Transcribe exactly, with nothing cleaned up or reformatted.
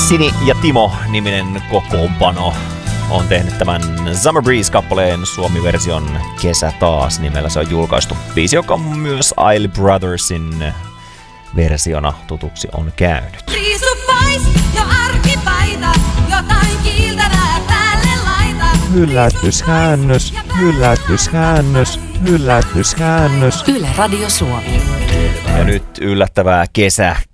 Sini ja Timo-niminen kokoonpano on tehnyt tämän Summer Breeze-kappaleen suomi-version Kesä taas nimellä. Se on julkaistu. Biisi, joka myös Isle Brothersin versiona tutuksi on käynyt. Riisu pois jo arkipaita, jotain kiiltävää päälle laita. Yllätyskäännös, yllätyskäännös, yllätyskäännös. Yle Radio Suomi. Ja nyt yllättävää kesä